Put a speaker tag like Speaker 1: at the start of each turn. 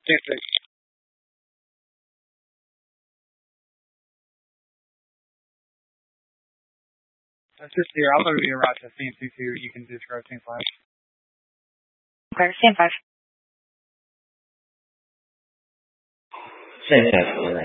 Speaker 1: Stand 6. That's just here. I'll load your route to scene 2-2. You can describe scene 5.
Speaker 2: Okay, stand 5.
Speaker 3: Fantastic.